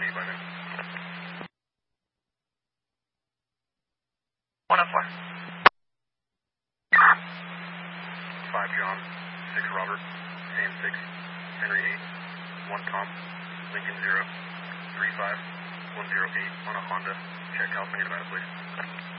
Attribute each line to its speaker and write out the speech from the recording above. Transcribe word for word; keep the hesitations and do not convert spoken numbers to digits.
Speaker 1: one eight by then.
Speaker 2: one oh four.
Speaker 1: five John, six Robert, Sam six, Henry eight, one Tom, Lincoln zero, three five, one zero eight on a Honda. Check California, Nevada, please.